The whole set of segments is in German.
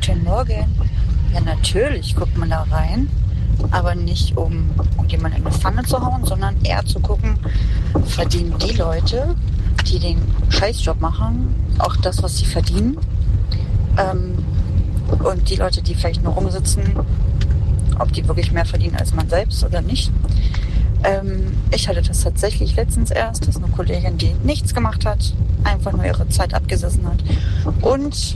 Guten Morgen. Ja, natürlich guckt man da rein, aber nicht um jemanden in eine Pfanne zu hauen, sondern eher zu gucken, verdienen die Leute, die den Scheißjob machen, auch das, was sie verdienen. Und die Leute, die vielleicht nur rumsitzen, ob die wirklich mehr verdienen als man selbst oder nicht. Ich hatte das tatsächlich letztens erst, dass eine Kollegin, die nichts gemacht hat, einfach nur ihre Zeit abgesessen hat und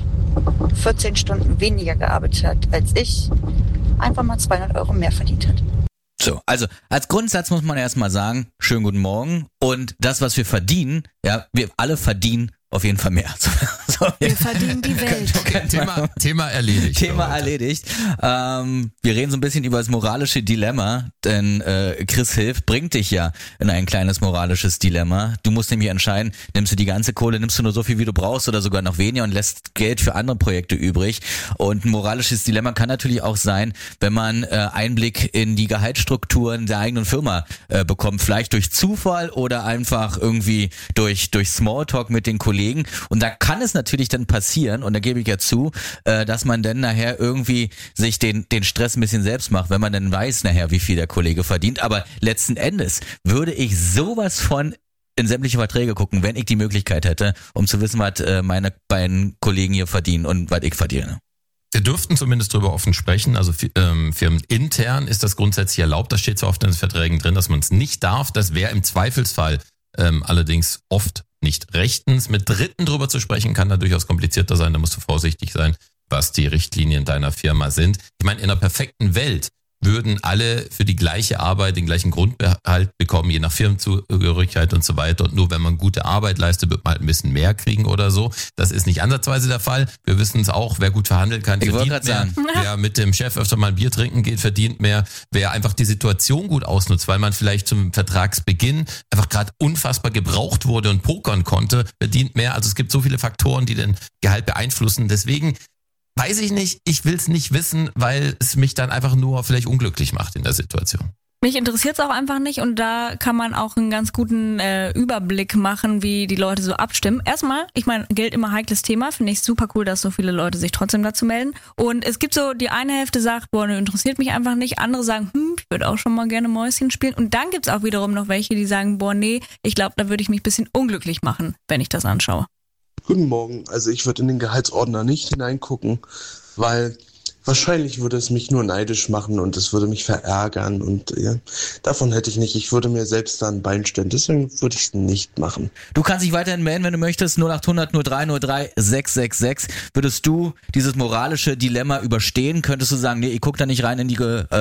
14 Stunden weniger gearbeitet hat als ich, einfach mal 200 € mehr verdient hat. So, also als Grundsatz muss man erstmal sagen, schönen guten Morgen. Und das, was wir verdienen, ja, wir alle verdienen auf jeden Fall mehr. So, wir verdienen die Welt. Thema erledigt. Thema erledigt. Wir reden so ein bisschen über das moralische Dilemma, denn Chris Hilf bringt dich ja in ein kleines moralisches Dilemma. Du musst nämlich entscheiden, nimmst du die ganze Kohle, nimmst du nur so viel, wie du brauchst oder sogar noch weniger und lässt Geld für andere Projekte übrig. Und ein moralisches Dilemma kann natürlich auch sein, wenn man Einblick in die Gehaltsstrukturen der eigenen Firma bekommt, vielleicht durch Zufall oder einfach irgendwie durch Smalltalk mit den Kollegen. Und da kann es natürlich dann passieren, und da gebe ich ja zu, dass man dann nachher irgendwie sich den Stress ein bisschen selbst macht, wenn man dann weiß nachher, wie viel der Kollege verdient. Aber letzten Endes würde ich sowas von in sämtliche Verträge gucken, wenn ich die Möglichkeit hätte, um zu wissen, was meine beiden Kollegen hier verdienen und was ich verdiene. Wir dürften zumindest darüber offen sprechen. Also firmenintern ist das grundsätzlich erlaubt. Das steht zwar oft in den Verträgen drin, dass man es nicht darf. Das wäre im Zweifelsfall allerdings oft nicht rechtens. Mit Dritten drüber zu sprechen, kann da durchaus komplizierter sein. Da musst du vorsichtig sein, was die Richtlinien deiner Firma sind. Ich meine, in einer perfekten Welt würden alle für die gleiche Arbeit den gleichen Grundgehalt bekommen, je nach Firmenzugehörigkeit und so weiter. Und nur wenn man gute Arbeit leistet, wird man halt ein bisschen mehr kriegen oder so. Das ist nicht ansatzweise der Fall. Wir wissen es auch, wer gut verhandeln kann, verdient mehr. Sagen. Wer mit dem Chef öfter mal ein Bier trinken geht, verdient mehr. Wer einfach die Situation gut ausnutzt, weil man vielleicht zum Vertragsbeginn einfach gerade unfassbar gebraucht wurde und pokern konnte, verdient mehr. Also es gibt so viele Faktoren, die den Gehalt beeinflussen. Deswegen weiß ich nicht, ich will es nicht wissen, weil es mich dann einfach nur vielleicht unglücklich macht in der Situation. Mich interessiert es auch einfach nicht, und da kann man auch einen ganz guten Überblick machen, wie die Leute so abstimmen. Erstmal, ich meine, Geld immer heikles Thema, finde ich super cool, dass so viele Leute sich trotzdem dazu melden. Und es gibt so, die eine Hälfte sagt, boah, ne, interessiert mich einfach nicht. Andere sagen, ich würde auch schon mal gerne Mäuschen spielen. Und dann gibt's auch wiederum noch welche, die sagen, boah, nee, ich glaube, da würde ich mich ein bisschen unglücklich machen, wenn ich das anschaue. Guten Morgen. Also ich würde in den Gehaltsordner nicht hineingucken, weil wahrscheinlich würde es mich nur neidisch machen und es würde mich verärgern und ja, davon hätte ich nicht. Ich würde mir selbst da ein Bein stellen, deswegen würde ich es nicht machen. Du kannst dich weiterhin melden, wenn du möchtest, 0800 03 03 666. Würdest du dieses moralische Dilemma überstehen? Könntest du sagen, nee, ich gucke da nicht rein in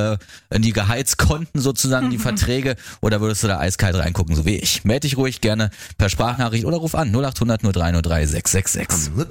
die Gehaltskonten sozusagen, in die Verträge, oder würdest du da eiskalt reingucken, so wie ich? Meld dich ruhig gerne per Sprachnachricht oder ruf an 0800 03 03 666.